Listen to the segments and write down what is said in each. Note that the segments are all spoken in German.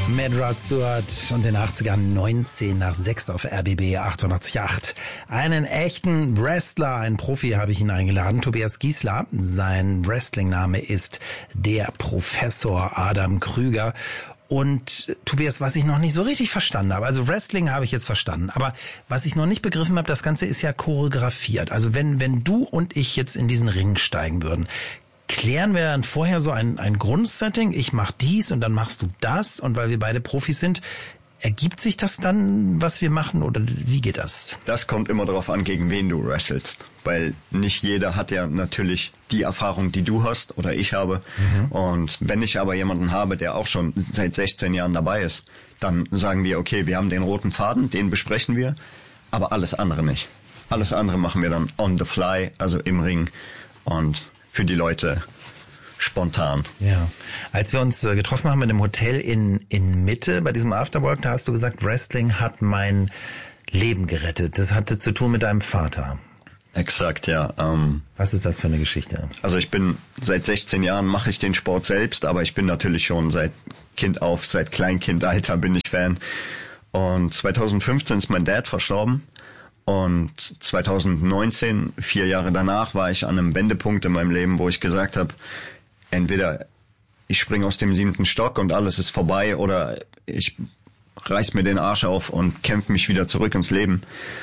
Mit Rod Stewart und den 80ern 19 nach 6 auf RBB 88.8. Einen echten Wrestler, einen Profi habe ich ihn eingeladen, Tobias Gießler. Sein Wrestlingname ist der Professor Adam Krüger. Und Tobias, was ich noch nicht so richtig verstanden habe, also Wrestling habe ich jetzt verstanden, aber was ich noch nicht begriffen habe, das Ganze ist ja choreografiert. Also wenn du und ich jetzt in diesen Ring steigen würden, klären wir dann vorher so ein Grundsetting, ich mach dies und dann machst du das, und weil wir beide Profis sind, ergibt sich das dann, was wir machen, oder wie geht das? Das kommt immer darauf an, gegen wen du wrestelst, weil nicht jeder hat ja natürlich die Erfahrung, die du hast oder ich habe. Und wenn ich aber jemanden habe, der auch schon seit 16 Jahren dabei ist, dann sagen wir, okay, wir haben den roten Faden, den besprechen wir, aber alles andere nicht. Alles andere machen wir dann on the fly, also im Ring, und für die Leute spontan. Ja. Als wir uns getroffen haben in einem Hotel in Mitte bei diesem Afterwork, da hast du gesagt, Wrestling hat mein Leben gerettet. Das hatte zu tun mit deinem Vater. Exakt, ja. Was ist das für eine Geschichte? Also ich bin seit 16 Jahren mache ich den Sport selbst, aber ich bin natürlich schon seit Kleinkindalter bin ich Fan. Und 2015 ist mein Dad verstorben. Und 2019, 4 Jahre danach, war ich an einem Wendepunkt in meinem Leben, wo ich gesagt habe, entweder ich springe aus dem 7. Stock und alles ist vorbei, oder ich reiß mir den Arsch auf und kämpfe mich wieder zurück ins Leben.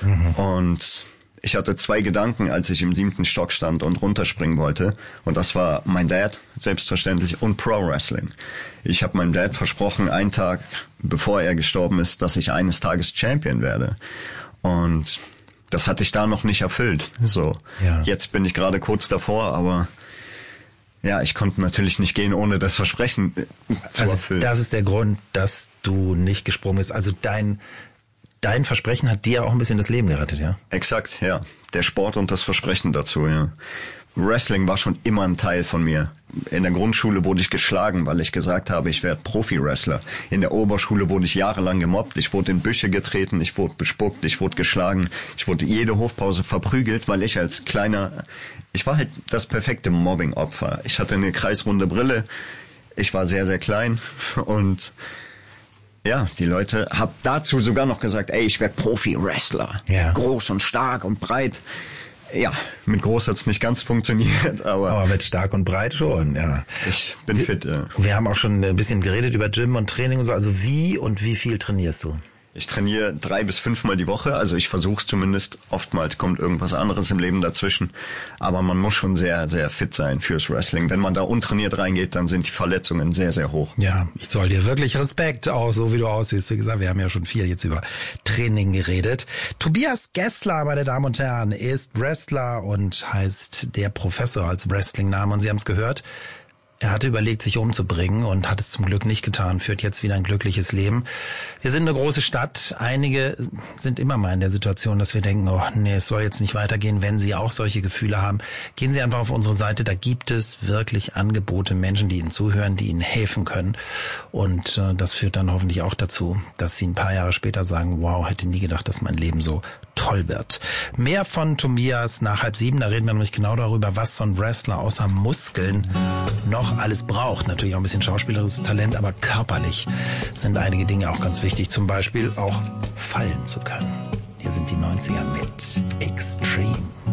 Und ich hatte 2 Gedanken, als ich im 7. Stock stand und runterspringen wollte. Und das war mein Dad, selbstverständlich, und Pro Wrestling. Ich habe meinem Dad versprochen, einen Tag bevor er gestorben ist, dass ich eines Tages Champion werde. Und das hatte ich da noch nicht erfüllt. So, ja. Jetzt bin ich gerade kurz davor, aber ja, ich konnte natürlich nicht gehen, ohne das Versprechen zu erfüllen. Das ist der Grund, dass du nicht gesprungen bist. Also dein Versprechen hat dir auch ein bisschen das Leben gerettet, ja? Exakt, ja. Der Sport und das Versprechen dazu, ja. Wrestling war schon immer ein Teil von mir. In der Grundschule wurde ich geschlagen, weil ich gesagt habe, ich werde Profi-Wrestler. In der Oberschule wurde ich jahrelang gemobbt. Ich wurde in Büsche getreten, ich wurde bespuckt, ich wurde geschlagen. Ich wurde jede Hofpause verprügelt, weil ich ich war halt das perfekte Mobbing-Opfer. Ich hatte eine kreisrunde Brille, ich war sehr, sehr klein, und ja, die Leute haben dazu sogar noch gesagt, ey, ich werde Profi-Wrestler. Ja. Groß und stark und breit. Ja, mit groß hat's nicht ganz funktioniert, aber mit stark und breit schon, ja. Ich bin fit, ja. Wir haben auch schon ein bisschen geredet über Gym und Training und so. Also wie und wie viel trainierst du? Ich trainiere 3 bis 5 Mal die Woche, also ich versuch's zumindest. Oftmals kommt irgendwas anderes im Leben dazwischen, aber man muss schon sehr, sehr fit sein fürs Wrestling. Wenn man da untrainiert reingeht, dann sind die Verletzungen sehr, sehr hoch. Ja, ich zoll dir wirklich Respekt, auch so wie du aussiehst. Wie gesagt, wir haben ja schon viel jetzt über Training geredet. Tobias Gießler, meine Damen und Herren, ist Wrestler und heißt der Professor als Wrestlingname, und Sie haben es gehört. Er hatte überlegt, sich umzubringen und hat es zum Glück nicht getan, führt jetzt wieder ein glückliches Leben. Wir sind eine große Stadt. Einige sind immer mal in der Situation, dass wir denken, oh nee, es soll jetzt nicht weitergehen. Wenn Sie auch solche Gefühle haben, gehen Sie einfach auf unsere Seite. Da gibt es wirklich Angebote, Menschen, die Ihnen zuhören, die Ihnen helfen können. Und das führt dann hoffentlich auch dazu, dass Sie ein paar Jahre später sagen, wow, hätte nie gedacht, dass mein Leben so toll wird. Mehr von Tobias nach 6:30. Da reden wir nämlich genau darüber, was so ein Wrestler außer Muskeln noch alles braucht. Natürlich auch ein bisschen schauspielerisches Talent, aber körperlich sind einige Dinge auch ganz wichtig. Zum Beispiel auch fallen zu können. Hier sind die 90er mit Extreme.